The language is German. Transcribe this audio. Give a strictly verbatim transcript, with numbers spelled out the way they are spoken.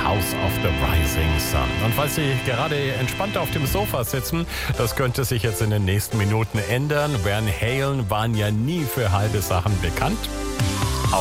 House of the Rising Sun. Und falls Sie gerade entspannt auf dem Sofa sitzen, das könnte sich jetzt in den nächsten Minuten ändern. Van Halen waren ja nie für halbe Sachen bekannt.